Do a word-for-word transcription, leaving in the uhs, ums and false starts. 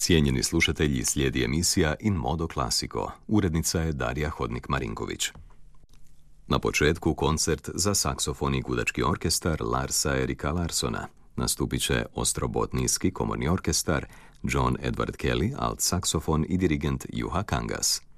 Cijenjeni slušatelji, slijedi emisija In Modo Classico. Urednica je Darija Hodnik-Marinković. Na početku koncert za saksofon i gudački orkestar Larsa Erika Larsona. Nastupit će Ostrobotnijski komorni orkestar, John Edward Kelly, alt saksofon i dirigent Juha Kangas.